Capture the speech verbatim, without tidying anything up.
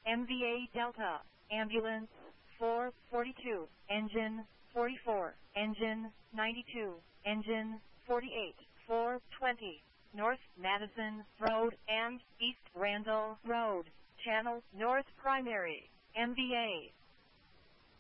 M V A Delta, ambulance, four forty-two, engine, forty-four, engine, ninety-two, engine, forty-eight, four twenty, North Madison Road and East Randall Road, channel, North Primary, M V A.